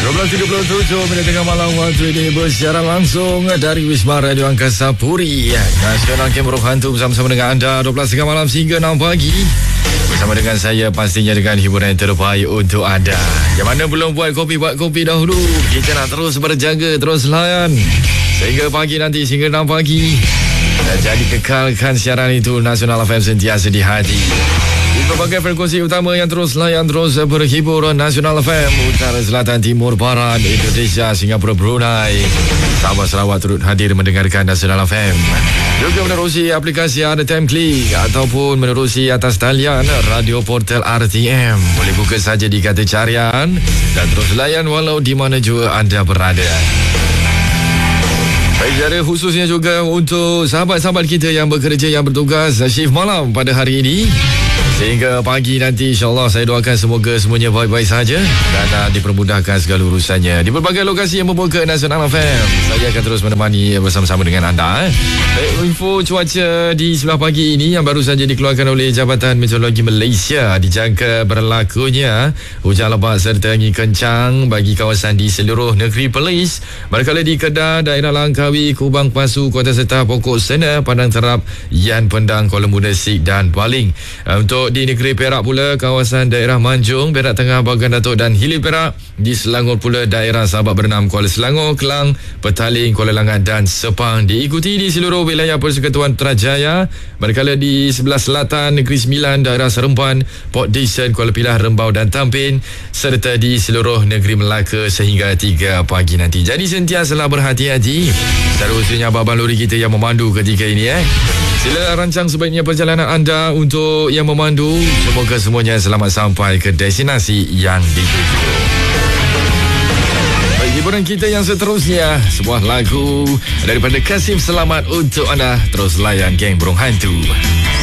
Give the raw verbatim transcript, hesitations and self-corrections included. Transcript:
dua belas tiga puluh tujuh minit tengah malam waktu ini bersiaran langsung dari Wisma Radio Angkasa Puri Nasional Kem Roh Hantu bersama-sama dengan anda dua belas tiga malam hingga enam pagi bersama dengan saya, pastinya dengan hiburan yang terbaik untuk anda. Yang mana belum buat kopi, buat kopi dahulu. Kita nak terus berjaga, terus layan sehingga pagi nanti, sehingga enam pagi. Dan jadi kekalkan siaran itu Nasional F M sentiasa di hati. Di berbagai frekuensi utama yang terus layan, terus berhibur. Nasional F M Utara, Selatan, Timur, Barat, Indonesia, Singapura, Brunei, Sabah, Sarawak turut hadir mendengarkan Nasional F M. Juga menerusi aplikasi Ada Time Click ataupun menerusi atas talian Radio Portal R T M. Boleh buka saja di kata carian dan terus layan walau di mana juga anda berada. Baik, secara khususnya juga untuk sahabat-sahabat kita yang bekerja, yang bertugas shift malam pada hari ini sehingga pagi nanti, insyaAllah saya doakan semoga semuanya baik-baik saja dan uh, dipermudahkan segala urusannya di berbagai lokasi yang membuka Nasional F M. Saya akan terus menemani bersama-sama dengan anda. eh. Baik, info cuaca di sebelah pagi ini yang baru saja dikeluarkan oleh Jabatan Meteorologi Malaysia, dijangka berlakunya hujan lebat serta angin kencang bagi kawasan di seluruh negeri Perlis. Manakala di Kedah, daerah Langkawi, Kubang, Pasu, Kota Serta, Pokok Sena, Padang Terap, Yan, Pendang, Kuala Muda, Sik dan Baling. Uh, untuk di negeri Perak pula, kawasan daerah Manjung, Perak Tengah, Bagan Datuk dan Hilir Perak. Di Selangor pula, daerah Sabak Bernam, Kuala Selangor, Kelang, Petaling, Kuala Langat dan Sepang. Diikuti di seluruh wilayah Persekutuan Putrajaya. Manakala di sebelah selatan, Negeri Sembilan, daerah Seremban, Port Dickson, Kuala Pilah, Rembau dan Tampin, serta di seluruh negeri Melaka sehingga tiga pagi nanti. Jadi sentiasalah berhati-hati. Seterusnya abang-abang lori kita yang memandu ketika ini eh. Sila rancang sebaiknya perjalanan anda untuk yang memandu. Semoga semuanya selamat sampai ke destinasi yang dituju. Baik, hiburan kita yang seterusnya, sebuah lagu daripada Kasim Selamat untuk anda. Terus layan geng Burung Hantu.